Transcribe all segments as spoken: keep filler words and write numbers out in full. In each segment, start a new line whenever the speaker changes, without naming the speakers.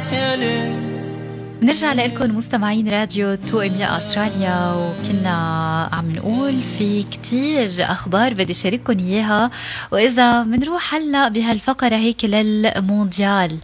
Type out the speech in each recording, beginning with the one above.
بنرجع لكم مستمعين راديو تو ام يا أستراليا، وكنا عم نقول في كتير أخبار بدي شارككم إياها. وإذا منروح هلأ بهالفقرة هيك للمونديال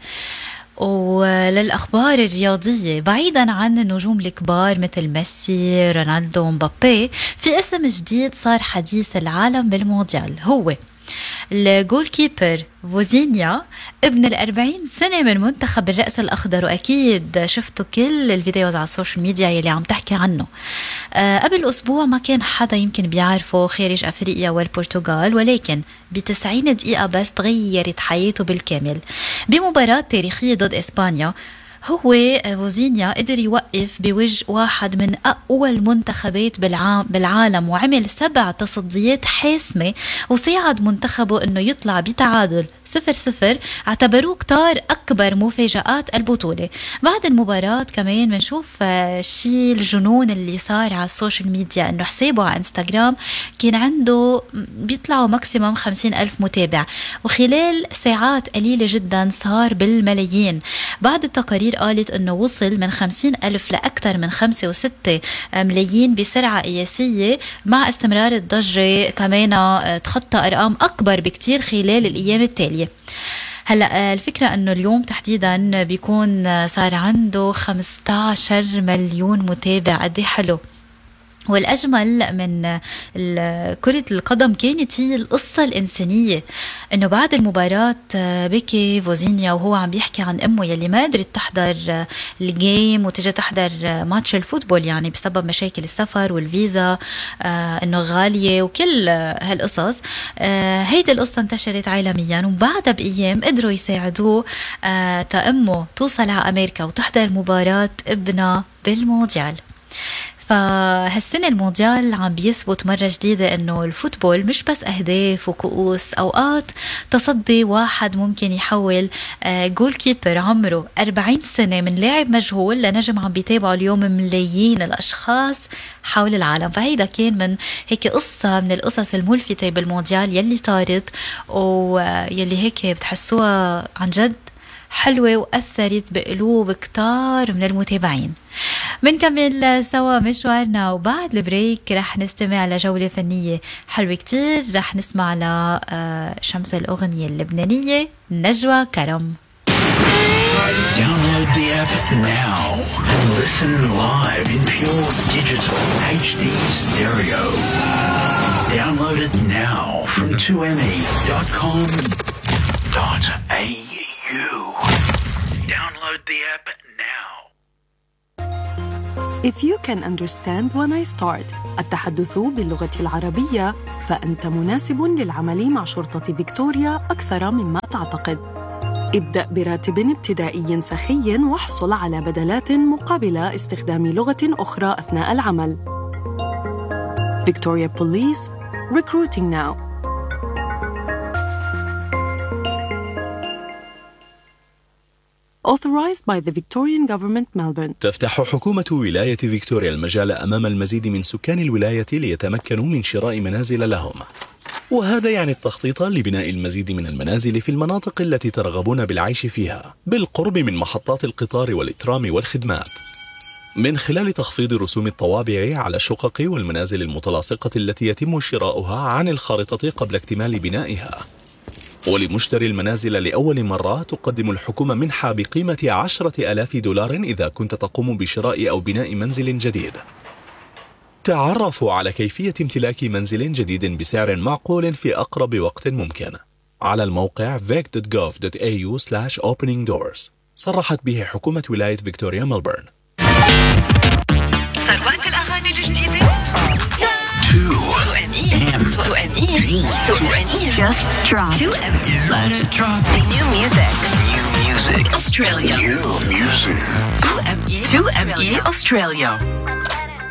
وللأخبار الرياضية، بعيدا عن النجوم الكبار مثل ميسي رونالدو مبابي، في اسم جديد صار حديث العالم بالمونديال، هو الجول كيبر فوزينيا، ابن الأربعين سنة من منتخب الرأس الأخضر. وأكيد شفتوا كل الفيديوز على السوشيال ميديا يلي عم تحكي عنه. أه قبل أسبوع ما كان حدا يمكن بيعرفه خارج أفريقيا والبرتغال، ولكن بتسعين دقيقة بس تغيرت حياته بالكامل. بمباراة تاريخية ضد إسبانيا، هو فوزينيا قدر يوقف بوجه واحد من أقوى المنتخبات بالعالم، وعمل سبع تصديات حاسمة وساعد منتخبه أنه يطلع بتعادل صفر صفر. اعتبروه كتار أكبر مفاجآت البطولة. بعد المباراة كمان منشوف شيء الجنون اللي صار على السوشيال ميديا، أنه حسابه على انستغرام كان عنده بيطلعوا ماكسيموم خمسين ألف متابع، وخلال ساعات قليلة جدا صار بالملايين. بعد التقارير قالت أنه وصل من خمسين ألف لأكثر من خمسة وستة ملايين بسرعة قياسية، مع استمرار الضجة كمان تخطى أرقام أكبر بكتير خلال الأيام التالية. هلأ الفكرة أنه اليوم تحديدا بيكون صار عنده خمسة عشر مليون متابع. قد حلو. والأجمل من كرة القدم كانت هي القصة الإنسانية، إنه بعد المباراة بكي فوزينيا وهو عم بيحكي عن أمه يلي ما قدرت تحضر الجيم وتجي تحضر ماتش الفوتبول، يعني بسبب مشاكل السفر والفيزا إنه غالية وكل هالقصص. هيدي القصة انتشرت عالميا، وبعدها بأيام قدروا يساعدوه تا أمه توصل على أمريكا وتحضر مباراة ابنها بالمونديال. فهالسنة المونديال عم بيثبت مرة جديدة انه الفوتبول مش بس اهداف وكؤوس، اوقات تصدي واحد ممكن يحول جول كيبر عمره أربعين سنة من لاعب مجهول لنجم عم بيتابعوا اليوم ملايين الاشخاص حول العالم. فهيدا كان من هيك قصة من القصص الملفتة بالمونديال يلي صارت، ويلي هيك بتحسوها عن جد حلوة وأثرت بقلوب كتار من المتابعين. منكمل سوا مشوارنا، وبعد البريك رح نستمع لجولة فنية حلوة كتير. رح نسمع لشمس الأغنية اللبنانية نجوى كرم.
Download the app now and listen live in pure digital H D stereo. Download it now from two m e dot com dot a u. Download the app now.
If you can understand when I start التحدث باللغة العربية، فأنت مناسب للعمل مع شرطة فيكتوريا أكثر مما تعتقد. ابدأ براتب ابتدائي سخي واحصل على بدلات مقابل استخدام لغة أخرى أثناء العمل. Victoria Police, recruiting now. Authorized by the Victorian Government, Melbourne.
تفتح حكومة ولاية فيكتوريا المجال أمام المزيد من سكان الولاية ليتمكنوا من شراء منازل لهم، وهذا يعني التخطيط لبناء المزيد من المنازل في المناطق التي ترغبون بالعيش فيها بالقرب من محطات القطار والترام والخدمات، من خلال تخفيض رسوم الطوابع على الشقق والمنازل المتلاصقة التي يتم شراؤها عن الخارطة قبل اكتمال بنائها. ولمشتري المنازل لأول مرة تقدم الحكومة منحة بقيمة عشرة آلاف دولار إذا كنت تقوم بشراء أو بناء منزل جديد. تعرفوا على كيفية امتلاك منزل جديد بسعر معقول في أقرب وقت ممكن على الموقع vic dot gov dot a u slash opening doors. صرحت به حكومة ولاية فيكتوريا ملبورن.
ثروات الأغاني الجديدة تو ام اي just drop two M E let it drop new music new music Australia new music two M E two M E Australia.